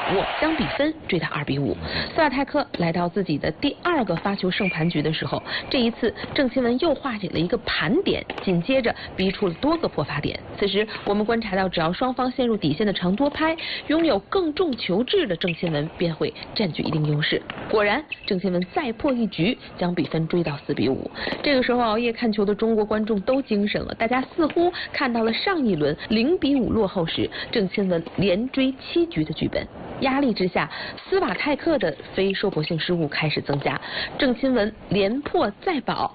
握，将比分追到2比5。斯瓦泰克来到自己的第2个发球胜盘局的时候，这一次郑钦文又化解了一个盘点，紧接着逼出了多个破发点。此时我们观察到，只要双方陷入底线的长多拍，拥有更重球质的郑钦文便会占据一定优势。果然，郑钦文再破一局，将比分追到4比5。这个时候熬夜看球的中国观众都精神了，大家似乎看到了上一轮0比5落后时郑钦文连追7局的剧本。压力之下，斯瓦泰克的非收获性失误开始增加，郑钦文连破再保，